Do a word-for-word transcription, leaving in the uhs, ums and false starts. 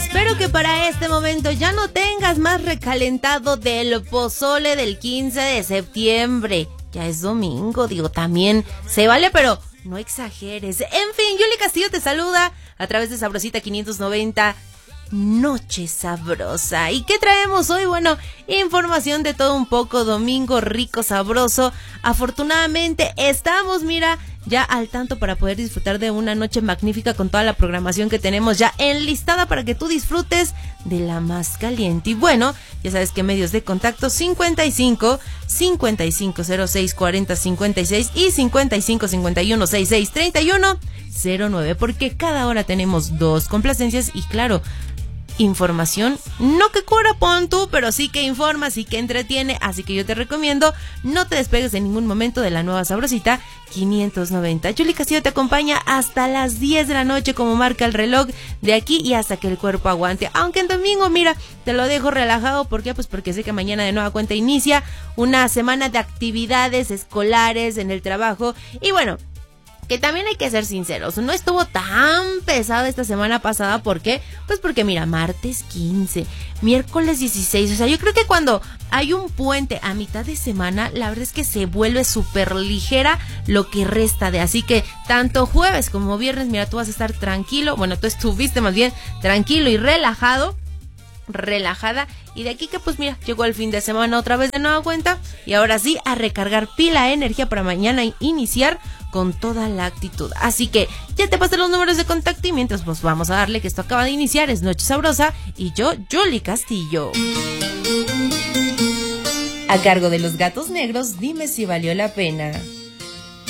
espero que para este momento ya no tengas más recalentado del pozole del quince de septiembre. Ya es domingo, digo, también se vale, pero no exageres. En fin, Yuli Castillo te saluda a través de Sabrosita quinientos noventa, Noche Sabrosa. ¿Y qué traemos hoy? Bueno, información de todo un poco, domingo rico, sabroso. Afortunadamente estamos, mira, ya al tanto para poder disfrutar de una noche magnífica con toda la programación que tenemos ya enlistada para que tú disfrutes de la más caliente. Y bueno, ya sabes que medios de contacto cincuenta y cinco, cincuenta y cinco cero seis cuarenta cincuenta y seis y cincuenta y cinco cincuenta y uno sesenta y seis treinta y uno cero nueve, porque cada hora tenemos dos complacencias y claro, información, no que cura, pon tú, pero sí que informa, sí que entretiene, así que yo te recomiendo, no te despegues en ningún momento de la nueva Sabrosita quinientos noventa. Yuli Castillo te acompaña hasta las diez de la noche, como marca el reloj, de aquí y hasta que el cuerpo aguante, aunque en domingo, mira, te lo dejo relajado. ¿Por qué? Pues porque sé que mañana de nueva cuenta inicia una semana de actividades escolares en el trabajo, y bueno, que también hay que ser sinceros, no estuvo tan pesado esta semana pasada. ¿Por qué? Pues porque mira, martes quince, miércoles dieciséis, o sea, yo creo que cuando hay un puente a mitad de semana, la verdad es que se vuelve súper ligera lo que resta de, así que tanto jueves como viernes, mira, tú vas a estar tranquilo, bueno, tú estuviste más bien tranquilo y relajado, relajada, y de aquí que pues mira, llegó el fin de semana otra vez de nueva cuenta, y ahora sí a recargar pila, energía para mañana iniciar con toda la actitud. Así que ya te pasé los números de contacto y mientras pues vamos a darle, que esto acaba de iniciar, es Noche Sabrosa y yo, Yuli Castillo. A cargo de los Gatos Negros, dime si valió la pena.